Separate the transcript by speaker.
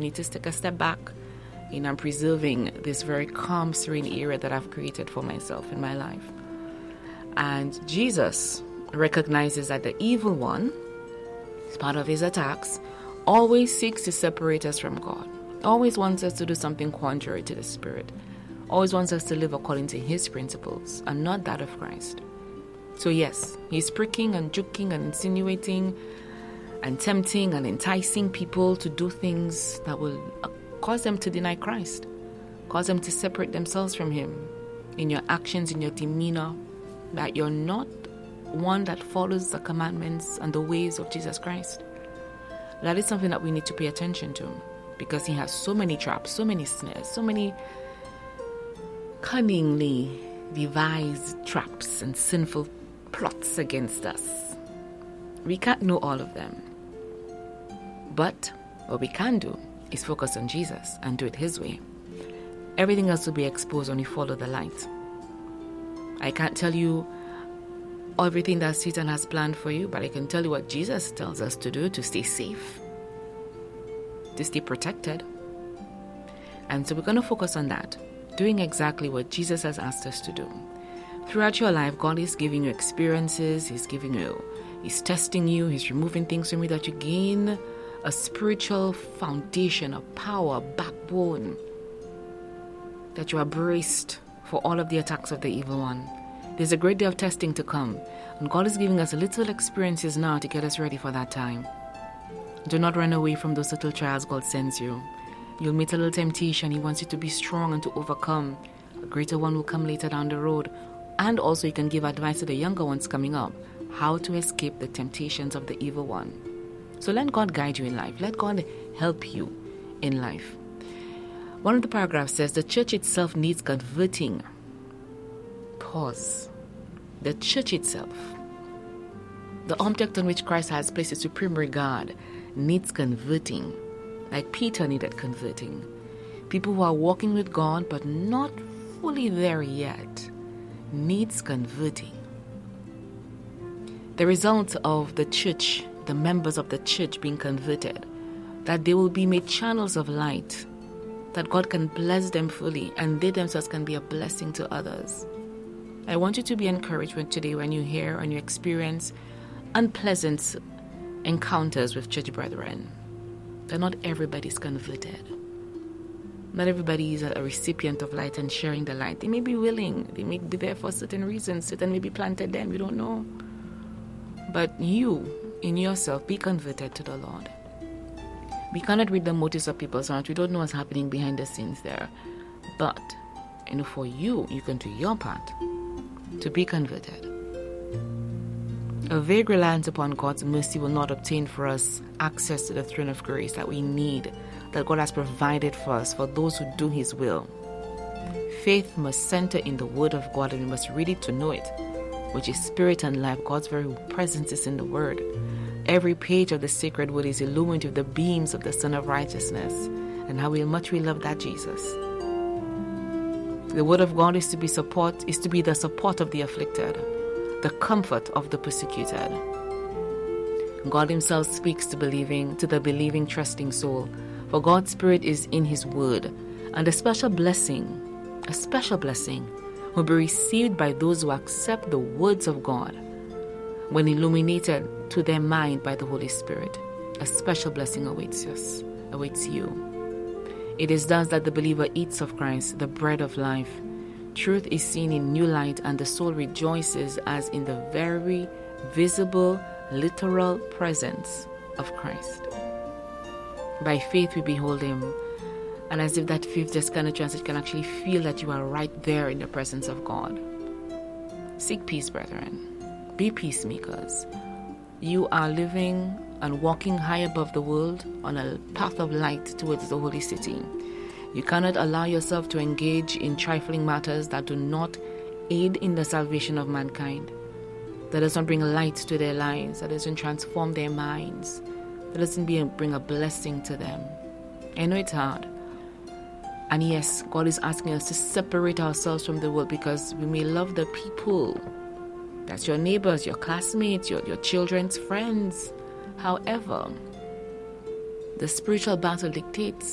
Speaker 1: need to take a step back. I'm preserving this very calm, serene area that I've created for myself in my life. And Jesus recognizes that the evil one, as part of his attacks, always seeks to separate us from God. Always wants us to do something contrary to the Spirit. Always wants us to live according to his principles and not that of Christ. So yes, he's pricking and joking and insinuating and tempting and enticing people to do things that will cause them to deny Christ, cause them to separate themselves from him in your actions, in your demeanor, that you're not one that follows the commandments and the ways of Jesus Christ. That is something that we need to pay attention to, because he has so many traps, so many snares, so many cunningly devised traps and sinful plots against us. We can't know all of them. But what we can do is focus on Jesus and do it his way. Everything else will be exposed when you follow the light. I can't tell you everything that Satan has planned for you, but I can tell you what Jesus tells us to do to stay safe, to stay protected. And so we're going to focus on that, doing exactly what Jesus has asked us to do. Throughout your life, God is giving you experiences, he's testing you, he's removing things from you that you gain a spiritual foundation, a power, backbone, that you are braced for all of the attacks of the evil one. There's a great deal of testing to come, and God is giving us little experiences now to get us ready for that time. Do not run away from those little trials God sends you. You'll meet a little temptation. He wants you to be strong and to overcome. A greater one will come later down the road. And also you can give advice to the younger ones coming up, how to escape the temptations of the evil one. So let God guide you in life. Let God help you in life. One of the paragraphs says the church itself needs converting. Pause. The church itself, the object on which Christ has placed a supreme regard, needs converting. Like Peter needed converting. People who are walking with God but not fully there yet needs converting. The result of the church, the members of the church being converted, that they will be made channels of light, that God can bless them fully and they themselves can be a blessing to others. I want you to be encouraged today when you hear and you experience unpleasant encounters with church brethren, that not everybody is converted. Not everybody is a recipient of light and sharing the light. They may be willing. They may be there for certain reasons. Satan may be planted them. You don't know. But you, in yourself, be converted to the Lord. We cannot read the motives of people's hearts. We don't know what's happening behind the scenes there. But, for you, you can do your part to be converted. A vague reliance upon God's mercy will not obtain for us access to the throne of grace that we need, that God has provided for us, for those who do his will. Faith must center in the word of God, and we must read it to know it, which is spirit and life. God's very presence is in the word. Every page of the sacred word is illumined with the beams of the Sun of Righteousness, and how much we love that Jesus. The word of God is to be the support of the afflicted, the comfort of the persecuted. God himself speaks to the believing, trusting soul, for God's Spirit is in his word, and a special blessing will be received by those who accept the words of God when illuminated to their mind by the Holy Spirit. A special blessing awaits you. It is thus that the believer eats of Christ, the bread of life. Truth is seen in new light, and the soul rejoices as in the very visible, literal presence of Christ. By faith we behold him, and as if that faith just kind of translates, can actually feel that you are right there in the presence of God. Seek peace, brethren. Be peacemakers. You are living and walking high above the world on a path of light towards the holy city. You cannot allow yourself to engage in trifling matters that do not aid in the salvation of mankind, that does not bring light to their lives, that doesn't transform their minds, that doesn't bring a blessing to them. I know it's hard. And yes, God is asking us to separate ourselves from the world, because we may love the people. That's your neighbors, your classmates, your children's friends. However, the spiritual battle dictates